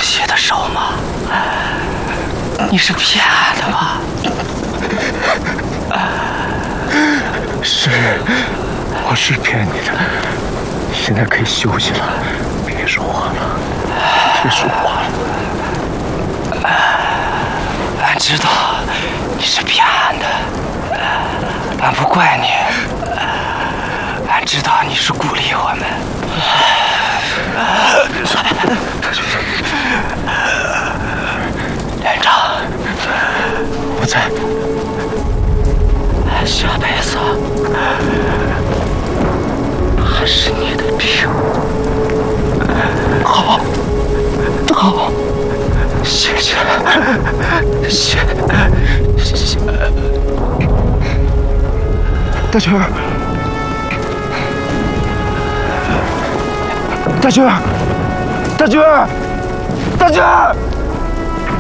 血的手吗？你是骗俺的吧？ 是，我是骗你的。现在可以休息了，别说话了，别说话了。 俺知道你是骗俺的，俺不怪你。俺知道你是鼓励我们。连长， 我在。 下辈子还是你的兵。 好，好， 谢谢，谢。 大军儿，大军儿，大军儿，大军儿。